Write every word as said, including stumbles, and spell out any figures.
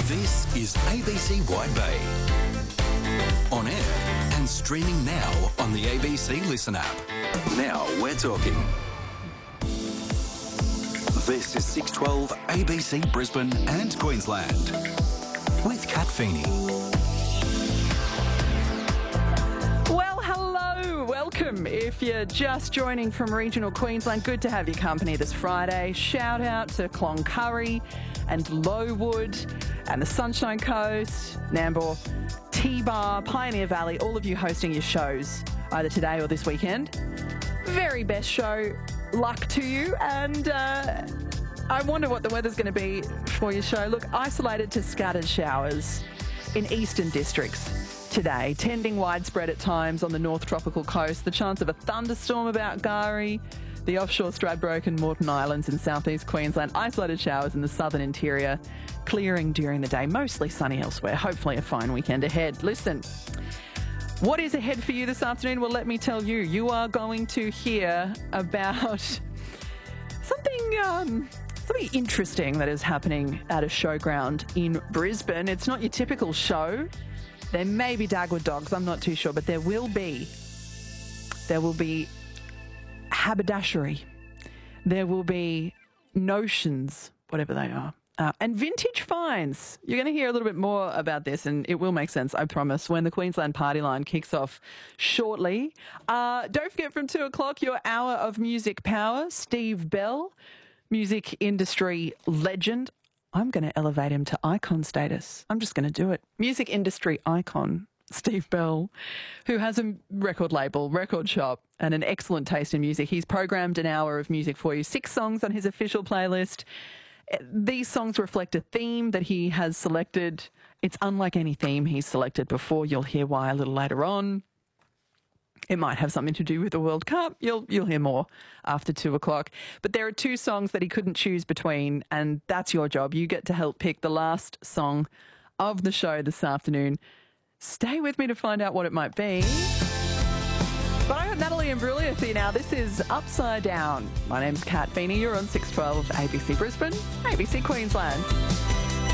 This is A B C Wide Bay. On air and streaming now on the A B C Listen app. Now we're talking. This is six twelve A B C Brisbane and Queensland with Kat Feeney. Well, hello, welcome. If you're just joining from regional Queensland, good to have your company this Friday. Shout out to Cloncurry and Lowood and the Sunshine Coast, Nambour, T-Bar, Pioneer Valley, all of you hosting your shows either today or this weekend. Very best show. Luck to you. And uh, I wonder what the weather's going to be for your show. Look, isolated to scattered showers in eastern districts today, tending widespread at times on the North Tropical Coast. The chance of a thunderstorm about Gari, the offshore Stradbroke and Moreton Islands in southeast Queensland. Isolated showers in the southern interior, clearing during the day, mostly sunny elsewhere. Hopefully a fine weekend ahead. Listen, what is ahead for you this afternoon? Well, let me tell you, you are going to hear about something um, something interesting that is happening at a showground in Brisbane. It's not your typical show. There may be Dagwood dogs, I'm not too sure, but there will be. There will be haberdashery. There will be notions, whatever they are. Uh, and vintage finds. You're going to hear a little bit more about this, and it will make sense, I promise, when the Queensland Party Line kicks off shortly. Uh, don't forget, from two o'clock, your hour of music power. Steve Bell, music industry legend. I'm going to elevate him to icon status. I'm just going to do it. Music industry icon, Steve Bell, who has a record label, record shop, and an excellent taste in music. He's programmed an hour of music for you. Six songs on his official playlist. These songs reflect a theme that he has selected. It's unlike any theme he's selected before. You'll hear why a little later on. It might have something to do with the World Cup. You'll you'll hear more after two o'clock. But there are two songs that he couldn't choose between, and that's your job. You get to help pick the last song of the show this afternoon. Stay with me to find out what it might be. But I got Natalie and Brulia for you now. This is Upside Down. My name's Kat Feeney. You're on six twelve A B C Brisbane, A B C Queensland.